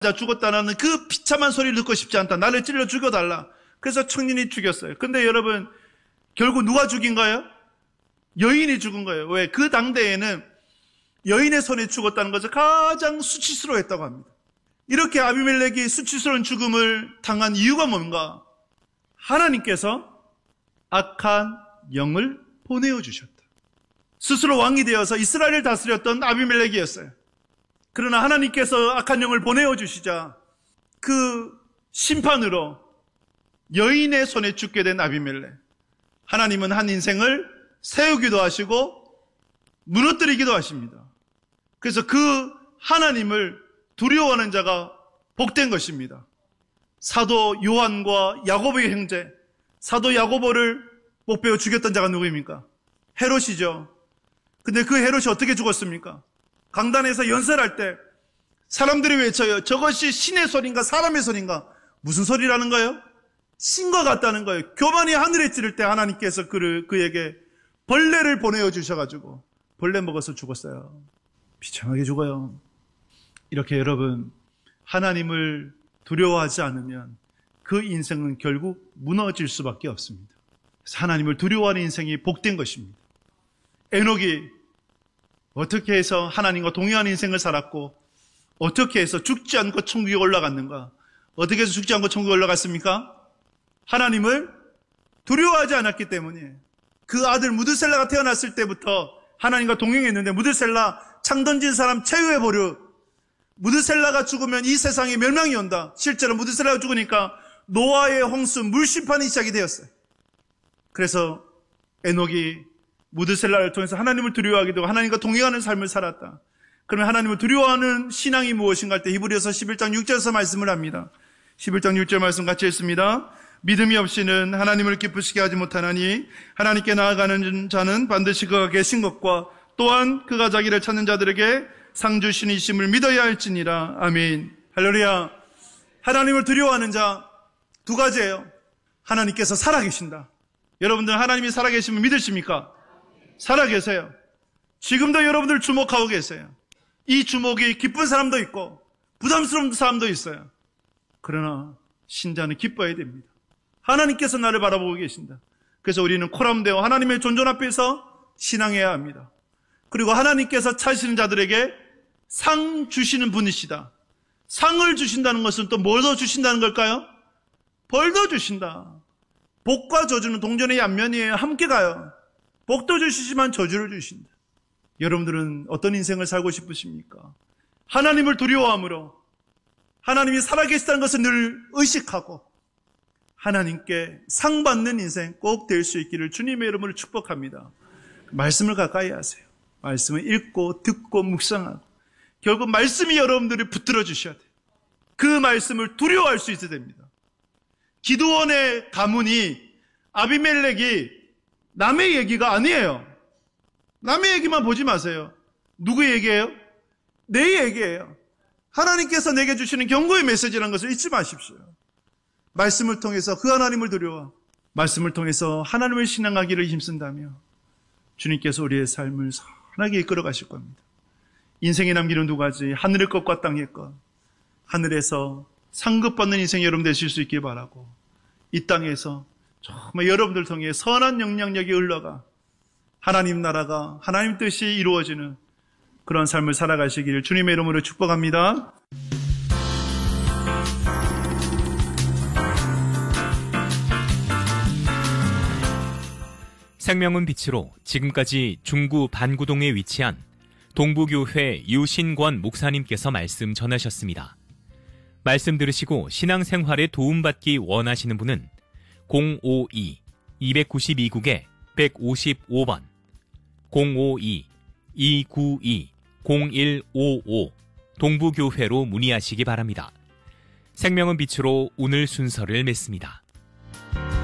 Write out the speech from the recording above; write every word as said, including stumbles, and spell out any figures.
죽었다는 그 비참한 소리를 듣고 싶지 않다. 나를 찔러 죽여달라. 그래서 청년이 죽였어요. 근데 여러분, 결국 누가 죽인 거예요? 여인이 죽은 거예요. 왜? 그 당대에는 여인의 손에 죽었다는 것을 가장 수치스러워했다고 합니다. 이렇게 아비멜렉이 수치스러운 죽음을 당한 이유가 뭔가? 하나님께서 악한 영을 보내어 주셨다. 스스로 왕이 되어서 이스라엘을 다스렸던 아비멜렉이었어요. 그러나 하나님께서 악한 영을 보내어 주시자 그 심판으로 여인의 손에 죽게 된 아비멜렉. 하나님은 한 인생을 세우기도 하시고 무너뜨리기도 하십니다. 그래서 그 하나님을 두려워하는 자가 복된 것입니다. 사도 요한과 야고보의 형제, 사도 야고보를 목베어 죽였던 자가 누구입니까? 헤롯이죠. 근데 그 헤롯이 어떻게 죽었습니까? 강단에서 연설할 때 사람들이 외쳐요. 저것이 신의 소리인가 사람의 소리인가? 무슨 소리라는 거예요? 신과 같다는 거예요. 교만이 하늘에 찌를 때 하나님께서 그를, 그에게 벌레를 보내어 주셔가지고 벌레 먹어서 죽었어요. 비참하게 죽어요. 이렇게 여러분, 하나님을 두려워하지 않으면 그 인생은 결국 무너질 수밖에 없습니다. 그래서 하나님을 두려워하는 인생이 복된 것입니다. 에녹이 어떻게 해서 하나님과 동행하는 인생을 살았고 어떻게 해서 죽지 않고 천국에 올라갔는가? 어떻게 해서 죽지 않고 천국에 올라갔습니까? 하나님을 두려워하지 않았기 때문에. 그 아들 무드셀라가 태어났을 때부터 하나님과 동행했는데 무드셀라 창 던진 사람 체유해버려. 무드셀라가 죽으면 이 세상에 멸망이 온다. 실제로 무드셀라가 죽으니까 노아의 홍수 물심판이 시작이 되었어요. 그래서 에녹이 무드셀라를 통해서 하나님을 두려워하게 되고 하나님과 동행하는 삶을 살았다. 그러면 하나님을 두려워하는 신앙이 무엇인가 할 때 히브리서 십일 장 육 절에서 말씀을 합니다. 십일 장 육 절 말씀 같이 읽습니다. 믿음이 없이는 하나님을 기쁘시게 하지 못하나니 하나님께 나아가는 자는 반드시 그가 계신 것과 또한 그가 자기를 찾는 자들에게 상 주시니심을 믿어야 할지니라. 아멘. 할렐루야. 하나님을 두려워하는 자 두 가지예요. 하나님께서 살아계신다. 여러분들 하나님이 살아계시면 믿으십니까? 살아계세요. 지금도 여러분들 주목하고 계세요. 이 주목이 기쁜 사람도 있고 부담스러운 사람도 있어요. 그러나 신자는 기뻐해야 됩니다. 하나님께서 나를 바라보고 계신다. 그래서 우리는 코람되어 하나님의 존존 앞에서 신앙해야 합니다. 그리고 하나님께서 찾으시는 자들에게 상 주시는 분이시다. 상을 주신다는 것은 또 뭘 더 주신다는 걸까요? 벌도 주신다. 복과 저주는 동전의 양면이에요. 함께 가요. 복도 주시지만 저주를 주신다. 여러분들은 어떤 인생을 살고 싶으십니까? 하나님을 두려워함으로 하나님이 살아계시다는 것을 늘 의식하고 하나님께 상 받는 인생 꼭 될 수 있기를 주님의 이름으로 축복합니다. 말씀을 가까이 하세요. 말씀을 읽고 듣고 묵상하고 결국 말씀이 여러분들이 붙들어 주셔야 돼요. 그 말씀을 두려워할 수 있어야 됩니다. 기드온의 가문이 아비멜렉이 남의 얘기가 아니에요. 남의 얘기만 보지 마세요. 누구 얘기예요? 내 얘기예요. 하나님께서 내게 주시는 경고의 메시지라는 것을 잊지 마십시오. 말씀을 통해서 그 하나님을 두려워 말씀을 통해서 하나님을 신앙하기를 힘쓴다며 주님께서 우리의 삶을 선하게 이끌어 가실 겁니다. 인생에 남기는 두 가지, 하늘의 것과 땅의 것. 하늘에서 상급받는 인생 여러분 되실 수 있길 바라고 이 땅에서 정말 여러분들 통해 선한 영향력이 흘러가 하나님 나라가 하나님 뜻이 이루어지는 그런 삶을 살아가시기를 주님의 이름으로 축복합니다. 생명은 빛으로 지금까지 중구 반구동에 위치한 동부교회 유신권 목사님께서 말씀 전하셨습니다. 말씀 들으시고 신앙생활에 도움받기 원하시는 분은 공오이 이구이 국에 백오십오 번 공오이 이구이 공일오오 동부교회로 문의하시기 바랍니다. 생명은 빛으로 오늘 순서를 맺습니다.